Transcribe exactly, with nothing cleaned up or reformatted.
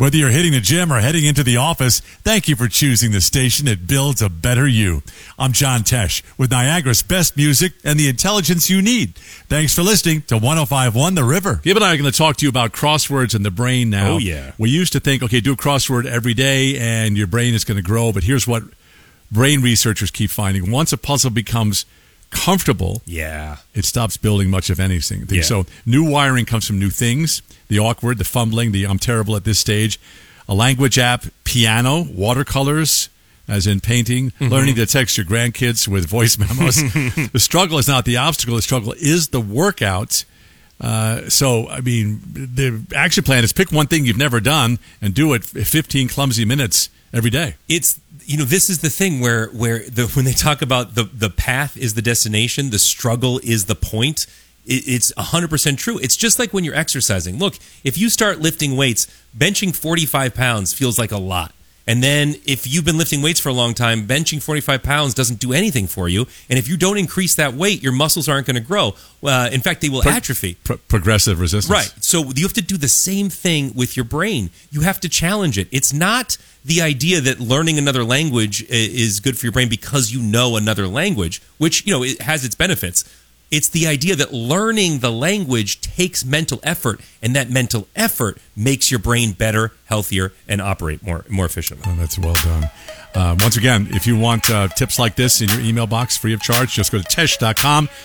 Whether you're hitting the gym or heading into the office, thank you for choosing the station that builds a better you. I'm John Tesh with Niagara's best music and the intelligence you need. Thanks for listening to one oh five point one The River. Gib and I are going to talk to you about crosswords and the brain now. Oh, yeah. We used to think, okay, do a crossword every day and your brain is going to grow, but here's what brain researchers keep finding. Once a puzzle becomes comfortable, yeah, it stops building much of anything. Yeah. So new wiring comes from new things, the awkward, the fumbling, the I'm terrible at this stage, a language app, piano, watercolors, as in painting, mm-hmm. learning to text your grandkids with voice memos. The struggle is not the obstacle. The struggle is the workout. Uh, so, I mean, the action plan is pick one thing you've never done and do it fifteen clumsy minutes every day. It's, you know, this is the thing where where the when they talk about the, the path is the destination, the struggle is the point, it, it's one hundred percent true. It's just like when you're exercising. Look, if you start lifting weights, benching forty-five pounds feels like a lot. And then if you've been lifting weights for a long time, benching forty-five pounds doesn't do anything for you. And if you don't increase that weight, your muscles aren't going to grow. Uh, in fact, they will Pro- atrophy. Pro- progressive resistance. Right. So you have to do the same thing with your brain. You have to challenge it. It's not the idea that learning another language is good for your brain because you know another language, which, you know, it has its benefits. It's the idea that learning the language takes mental effort, and that mental effort makes your brain better, healthier, and operate more more efficiently. Oh, that's well done. Uh, once again, if you want uh, tips like this in your email box free of charge, just go to tesh dot com.